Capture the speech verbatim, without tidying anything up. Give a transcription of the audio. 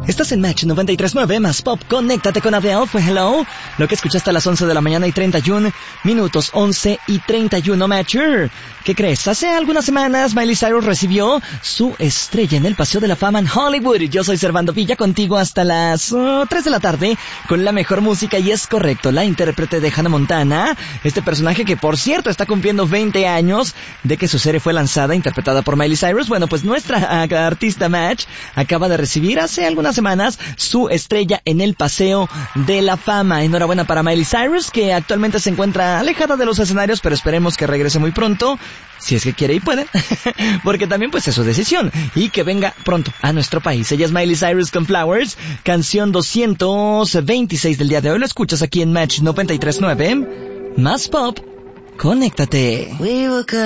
Estás en Match noventa y tres punto nueve, más pop, conéctate con Adele, fue Hello. Lo que escuchaste a las once de la mañana y treinta y uno minutos, once y treinta y uno, Matcher. ¿Qué crees? Hace algunas semanas Miley Cyrus recibió su estrella en el Paseo de la Fama en Hollywood. Yo soy Servando Villa, contigo hasta las uh, tres de la tarde con la mejor música, y es correcto, la intérprete de Hannah Montana, este personaje que por cierto está cumpliendo veinte años de que su serie fue lanzada, interpretada por Miley Cyrus. Bueno, pues nuestra uh, artista Match acaba de recibir hace algunas semanas su estrella en el Paseo de la Fama. Enhorabuena para Miley Cyrus, que actualmente se encuentra alejada de los escenarios, pero esperemos que regrese muy pronto, si es que quiere y puede, porque también pues es su decisión, y que venga pronto a nuestro país. Ella es Miley Cyrus con Flowers, canción doscientos veintiséis del día de hoy. Lo escuchas aquí en Match noventa y tres punto nueve, más pop, conéctate.